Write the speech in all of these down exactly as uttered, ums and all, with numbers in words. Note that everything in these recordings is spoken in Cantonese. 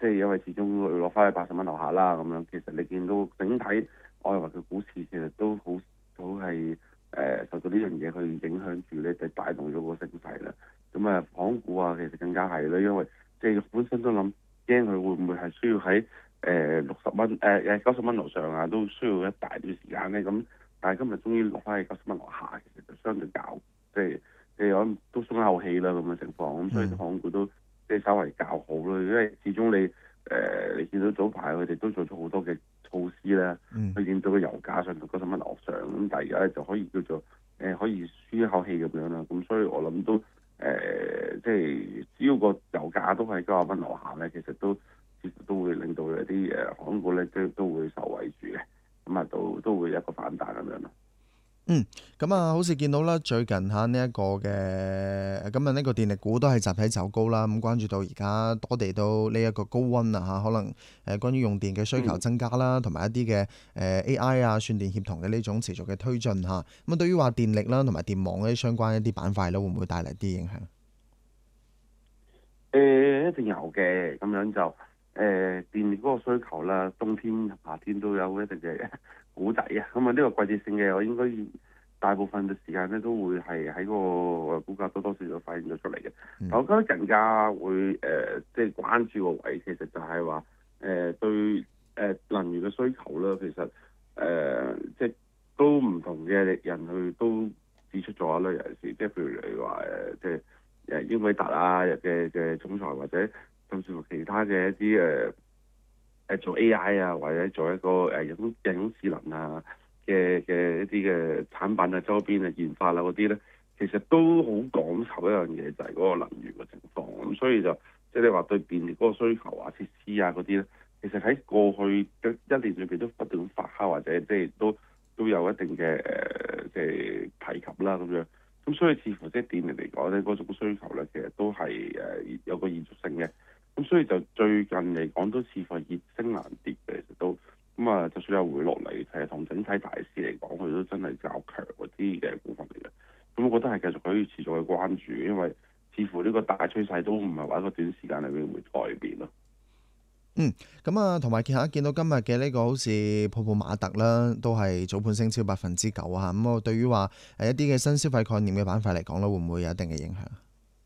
即係因為始終落翻去八十蚊樓下啦，咁樣其實你見到整體我認為嘅股市其實都好好係誒受到呢樣嘢去影響住咧，就帶動咗個升勢啦。咁啊，港股啊，其實更加係啦，因為即係本身都諗驚佢會唔會係需要喺誒六十蚊誒誒九十蚊樓上啊，都需要一大段時間咧。咁但係今日終於落翻去九十蚊樓下，其實就相對較即係即係我諗都鬆一口氣啦咁嘅情況。咁所以港股都即係稍為較好咯，因為始終你誒、呃、你見到早排佢哋都做咗好多嘅措施啦， 嗯去令到個油價上到九十蚊樓上。咁但係而家咧就可以叫做誒、呃、可以舒一口氣咁樣啦。咁所以我諗都。誒、呃，即係只要個油價都係九十蚊樓下咧，其實都似乎都會令到一啲誒港股咧都都會受惠住嘅，咁啊都都會有一個反彈咁樣咯。 嗯，咁啊，好似見到啦，最近嚇呢一個嘅咁啊，呢個電力股都係集體走高啦。咁關注到而家多地都呢一個高溫啊嚇，可能誒關於用電嘅需求增加啦，同埋、嗯、一啲嘅誒 A I 啊、算電協同嘅呢種持續嘅推進嚇。咁啊，對於話電力啦同埋電網嗰啲相關一啲板塊咧，會唔會帶嚟啲影響？ 誒、呃，一定有嘅，咁樣就誒、呃、電力嗰個需求啦，冬天夏天都有一定嘅股仔啊。咁啊，呢個季節性嘅，我應該大部分嘅時間咧都會係喺個股價多多少少反映咗出嚟嘅。嗯、我覺得更加會誒、呃，即係關注個位，其實就係話誒對誒、呃、能源嘅需求啦。其實誒、呃、即係都唔同嘅人去都指出咗啦，尤其是即係譬如你話誒即係。誒英偉達啊嘅嘅總裁，或者甚至乎其他嘅一啲誒誒做 A I 啊，或者做一個誒人工人工智能啊嘅嘅一啲嘅產品啊、周邊啊、研發啊嗰啲咧，其實都好講求一樣嘢，就係、是、嗰個能源嘅情況。咁所以就即係你話對電力嗰個需求啊、設施啊嗰啲咧，其實喺過去一一年裏邊都不斷發酵，或者即係都都有一定嘅誒即係提及啦咁樣。咁所以似乎即係電力嚟講咧，嗰種需求咧，其實都係誒有個延續性嘅。咁所以就最近嚟講都似乎係熱升難跌嘅，其實都咁啊，就算有回落嚟，其實同整體大市嚟講，佢都真係較強嗰啲嘅股份嚟嘅。咁我覺得係繼續可以持續去關注，因為似乎呢個大趨勢都唔係話一個短時間裏面會改變咯。 嗯，咁啊，同埋見下見到今日嘅呢個好似泡泡瑪特啦，都係早盤升超百分之九啊。咁我對於話誒一啲嘅新消費概念嘅板塊嚟講咧，會唔會有一定嘅影響？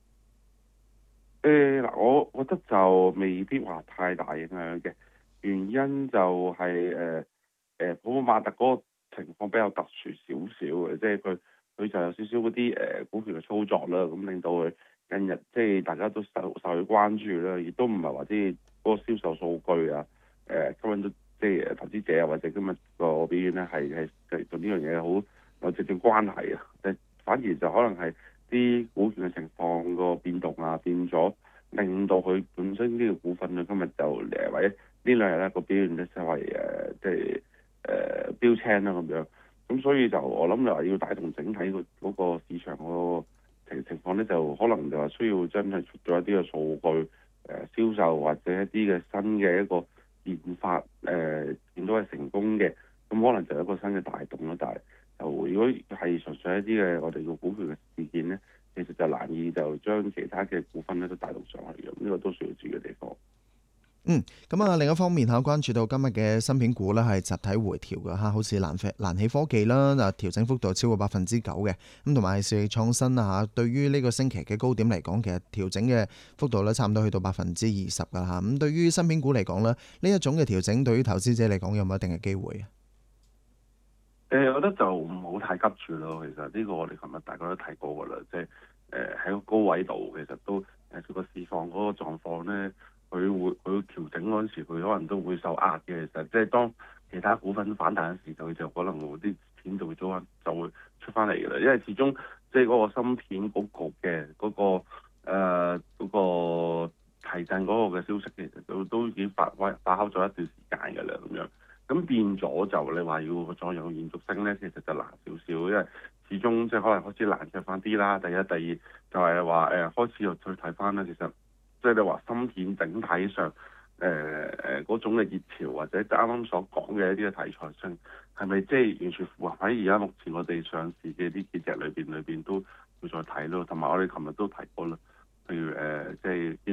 誒嗱、呃，我覺得就未必話太大影響嘅，原因就係誒誒泡泡瑪特嗰個情況比較特殊少少嘅，即係佢佢就有少少嗰啲誒股權嘅操作啦，咁令到佢近日即係大家都受受佢關注啦，亦都唔係話即係嗰個銷售數據啊誒、呃、吸引到即係投資者啊，或者今日個表現咧係係係同呢樣嘢好有直接關係啊，誒反而就可能係啲股權嘅情況個變動啊變咗，令到佢本身呢個股份咧今日就誒或者呢兩日咧個表現咧就係誒即係誒標青啦咁樣，咁所以就我諗就話要帶動整體個嗰個市場個情情況咧，就可能就話需要真係出咗一啲嘅數據誒、呃、銷售或者一啲嘅新嘅一個研發誒、呃、見到係成功嘅，咁可能就有一個新嘅帶動啦，但係就如果係純粹一啲嘅我哋個股票嘅事件咧，其實就難以就將其他嘅股份咧都帶動上去嘅，呢、這個都需要注意嘅地方。 嗯，咁啊另一方面嚇，關注到今日嘅芯片股咧係集體回調嘅嚇，好似蘭飛、蘭起科技啦，嗱調整幅度超過百分之九嘅，咁同埋兆易創新啊嚇，對於呢個星期嘅高點嚟講，其實調整嘅幅度咧差唔多去到百分之二十噶嚇。咁對於芯片股嚟講咧，呢一種嘅調整對於投資者嚟講有冇一定嘅機會啊？ 誒、呃，我覺得就唔好太急住咯。其實呢個我哋琴日大家都提過噶啦，即係誒喺個高位度，其實都誒佢個市況嗰個狀況咧，佢會佢調整嗰陣時，佢可能都會受壓嘅。其實即係當其他股份反彈嘅時候，佢就可能會啲錢就會早就會出翻嚟嘅啦。因為始終即係嗰個芯片嗰局嘅嗰個誒嗰、呃嗰個提振嗰個嘅消息，其實都都已經發威發酵咗一段時間嘅啦，咁樣。咁變咗就你話要再有延續性咧，其實就難少少，因為始終即係可能開始難着翻啲啦。第一、第二就係話誒開始又再睇翻啦。其實即係你話芯片整體上誒誒嗰種嘅熱潮，或者啱啱所講嘅一啲嘅題材性，係咪即係完全符合喺而家目前我哋上市嘅呢幾隻裏邊裏邊都要再睇咯。同埋我哋琴日都提過啦，譬如誒即係見到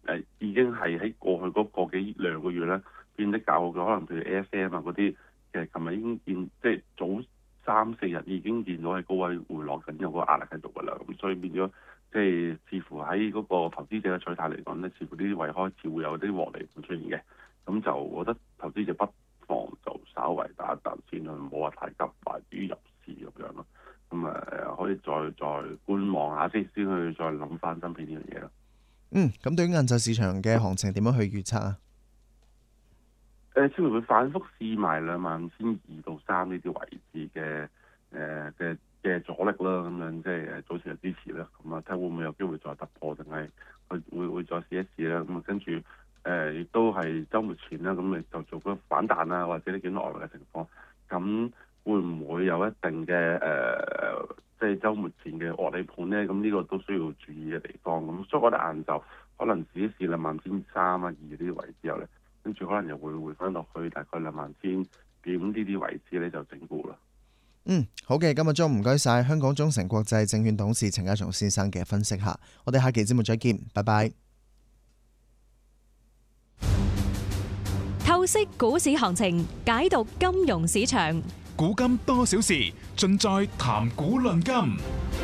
呃、已經係喺過去嗰個幾兩個月咧變得較好嘅，可能譬如 A F M 啊嗰啲，其實琴日已經見即係早三四日已經見到係高位回落緊，有個壓力喺度㗎啦。咁所以變咗即係似乎喺嗰個投資者嘅取態嚟講咧，似乎呢啲位開始會有啲獲利會出現嘅。咁就我覺得投資者不妨就稍為打一啖先啦，唔好話太急快於入市咁樣咯。咁啊誒可以再再觀望下先，先去再諗翻芯片呢樣嘢咯。 嗯，咁對於晏晝市場嘅行情點樣去預測啊？ 誒，似乎會反覆試埋兩萬千二到三呢啲位置嘅誒嘅嘅阻力啦，咁樣即係誒早前嘅支持啦。咁啊睇會唔會有機會再突破，定係佢會會再試一試啦。咁啊跟住誒亦都係週末前啦，咁你就做個反彈啊，或者呢幾外圍嘅情況，咁會唔會有一定嘅誒、呃、即係週末前嘅獲利盤咧？咁呢個都需要注意嘅地方。咁所以我覺得晏晝可能試一試兩萬千三啊二呢啲位之後咧。跟住可能又會回翻落去大概兩萬千點呢啲位置咧，就整固啦。 嗯，好嘅，今日中唔該晒香港中誠國際證券董事陳家松先生嘅分析下，我哋下期節目再見，拜拜。 透析股市行情，解讀金融市場， 古今多少事，盡在談股論金。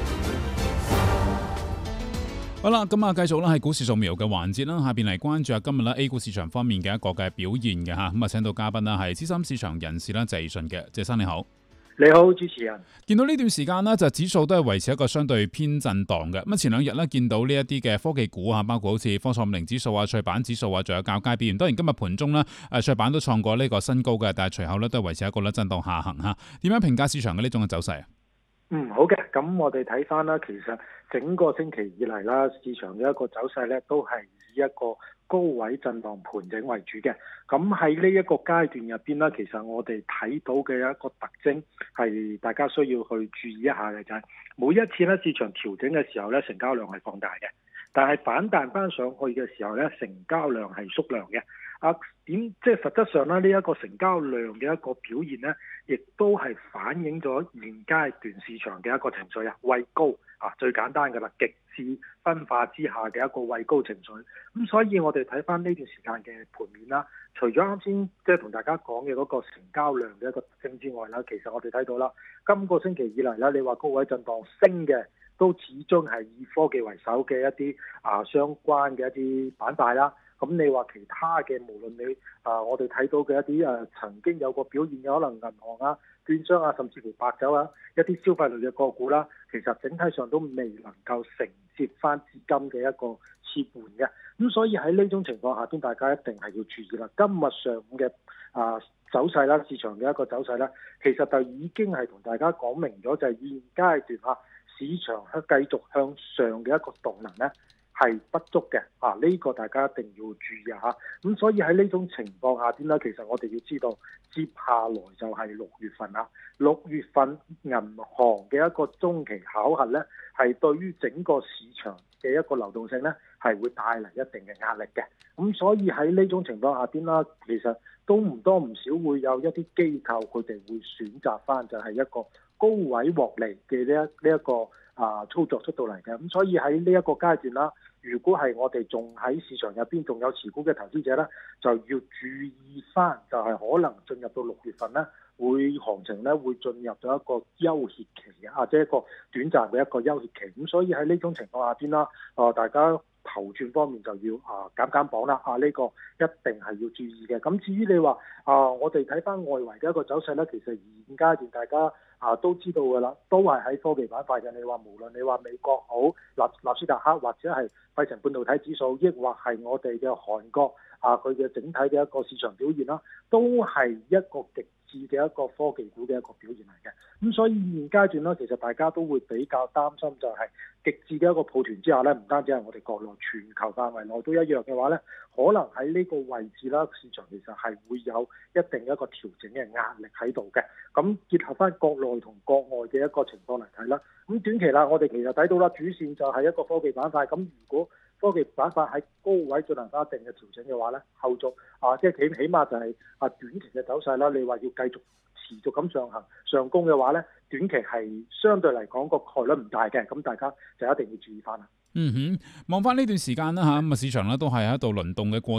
好啦，咁啊，繼續咧係股市掃描嘅環節啦。下邊嚟關注下今日咧 A 股市場方面嘅一個嘅表現嘅吓。咁啊，請到嘉賓啦係資深市場人士啦，謝順嘅，謝生你好。 你好，主持人。 見到呢段時間呢，就指數都係維持一個相對偏震盪嘅。咁前兩日呢，見到呢一啲嘅科技股啊，包括好似科創五零指數啊、翠板指數啊，仲有較佳表現。當然今日盤中呢，誒翠板都創過呢個新高嘅，但係隨後呢都係維持一個咧震盪下行吓。點樣評價市場嘅呢種嘅走勢啊？ 嗯，好嘅。咁我哋睇翻啦，其實整個星期以嚟啦，市場嘅一個走勢咧，都係以一個高位震盪盤整為主嘅。咁喺呢一個階段入邊啦，其實我哋睇到嘅一個特徵係大家需要去注意一下嘅，就係每一次咧市場調整嘅時候咧，成交量係放大嘅，但係反彈翻上去嘅時候咧，成交量係縮量嘅。啊，點即係實質上咧，呢一個成交量嘅一個表現呢，亦都係反映咗現階段市場嘅一個情緒啊，畏高啊，最簡單嘅啦，極致分化之下嘅一個畏高情緒。咁所以我哋睇翻呢段時間嘅盤面啦，除咗啱先即係同大家講嘅嗰個成交量嘅一個特徵之外啦，其實我哋睇到啦，今個星期以嚟啦，你話高位震盪升嘅，都始終係以科技為首嘅一啲啊相關嘅一啲板塊啦。咁你話其他嘅，無論你啊，我哋睇到嘅一啲誒、啊、曾經有個表現嘅，可能銀行啊、券商啊，甚至乎白酒啊，一啲消費類嘅個股啦，其實整體上都未能夠承接翻資金嘅一個切換嘅。咁所以喺呢種情況下邊，大家一定係要注意啦。今日上午嘅啊走勢啦，市場嘅一個走勢啦，其實就已經係同大家講明咗，就係現階段嚇市場向繼續向上嘅一個動能咧，係不足嘅啊！呢、這個大家一定要注意啊！咁所以喺呢種情況下邊咧，其實我哋要知道，接下來就係六月份啦。六月份銀行嘅一個中期考核咧，係對於整個市場嘅一個流動性咧，係會帶嚟一定嘅壓力嘅。咁所以喺呢種情況下邊啦，其實都唔多唔少會有一啲機構佢哋會選擇翻就係一個高位獲利嘅呢一呢一個啊操作出到嚟嘅。咁所以喺呢一個階段啦，如果係我哋仲喺市場入邊仲有持股嘅投資者咧，就要注意翻，就係可能進入到六月份咧，會行情咧會進入咗一個休歇期嘅，或者一個短暫嘅一個休歇期。咁所以喺呢種情況下邊啦，啊、呃、大家頭寸方面就要啊減減磅啦，啊呢、這個一定係要注意嘅。咁至於你話啊，我哋睇翻外圍嘅一個走勢咧，其實現階段大家啊都知道㗎啦，都係喺科技板塊嘅。你話無論你話美國好納納斯達克或者係費城半導體指數，抑或係我哋嘅韓國啊，佢嘅整體嘅一個市場表現啦，都係一個極致嘅一個科技股嘅一個表現嚟嘅。咁所以現階段咧，其實大家都會比較擔心，就係極致嘅一個抱團之下咧，唔單止係我哋國內，全球範圍內都一樣嘅話咧，可能喺呢個位置啦，市場其實係會有一定一個調整嘅壓力喺度嘅。咁結合翻國內同國外嘅一個情況嚟睇啦，咁短期啦，我哋其實睇到啦，主線就係一個科技板塊。咁如果科技板塊喺高位進行翻一定嘅調整嘅話咧，後續啊，即係起起碼就係啊短期嘅走勢啦。你話要繼續持續咁上行上攻嘅話咧，短期係相對嚟講個概率唔大嘅，咁大家就一定要注意翻啦。 嗯哼，望翻呢段時間啦嚇，咁啊市場咧都係喺度輪動嘅過